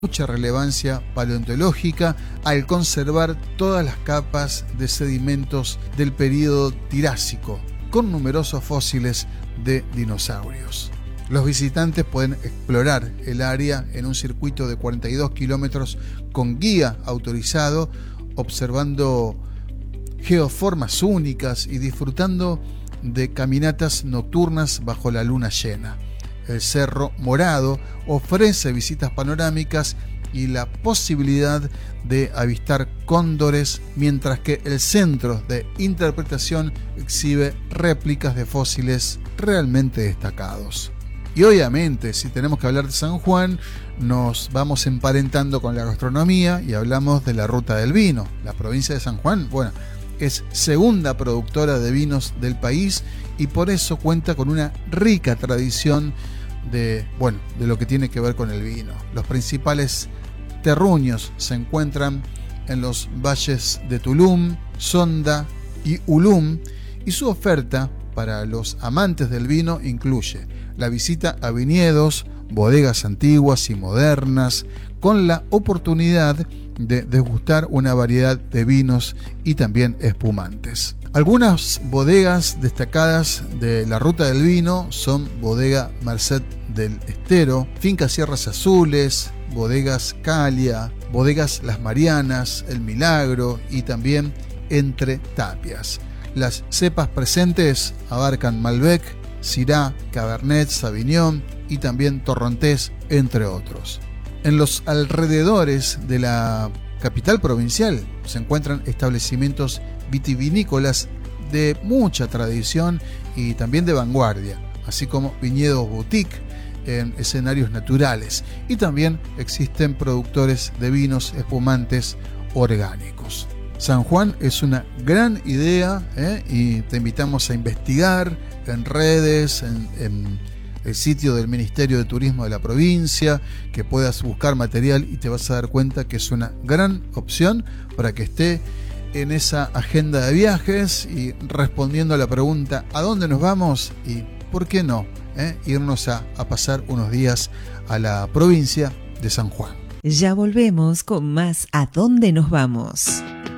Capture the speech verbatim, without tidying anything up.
mucha relevancia paleontológica al conservar todas las capas de sedimentos del período Tirásico, con numerosos fósiles de dinosaurios. Los visitantes pueden explorar el área en un circuito de cuarenta y dos kilómetros con guía autorizado, observando geoformas únicas y disfrutando de caminatas nocturnas bajo la luna llena. El Cerro Morado ofrece visitas panorámicas y la posibilidad de avistar cóndores, mientras que el centro de interpretación exhibe réplicas de fósiles realmente destacados. Y obviamente, si tenemos que hablar de San Juan, nos vamos emparentando con la gastronomía y hablamos de la Ruta del Vino. La provincia de San Juan, bueno, es segunda productora de vinos del país y por eso cuenta con una rica tradición de, bueno, de lo que tiene que ver con el vino. Los principales terruños se encuentran en los valles de Tulum, Sonda y Ulum, y su oferta para los amantes del vino incluye la visita a viñedos, bodegas antiguas y modernas, con la oportunidad de degustar una variedad de vinos y también espumantes. Algunas bodegas destacadas de la Ruta del Vino son Bodega Merced del Estero, Finca Sierras Azules, Bodegas Calia, Bodegas Las Marianas, El Milagro y también Entre Tapias. Las cepas presentes abarcan Malbec, Syrah, Cabernet Sauvignon y también Torrontés, entre otros. En los alrededores de la capital provincial se encuentran establecimientos vitivinícolas de mucha tradición y también de vanguardia, así como viñedos boutique en escenarios naturales, y también existen productores de vinos espumantes orgánicos. San Juan es una gran idea, ¿eh? y te invitamos a investigar en redes, en, en el sitio del Ministerio de Turismo de la provincia, que puedas buscar material y te vas a dar cuenta que es una gran opción para que esté en esa agenda de viajes y respondiendo a la pregunta ¿a dónde nos vamos? Y ¿por qué no? ¿eh? irnos a, a pasar unos días a la provincia de San Juan. Ya volvemos con más ¿A dónde nos vamos?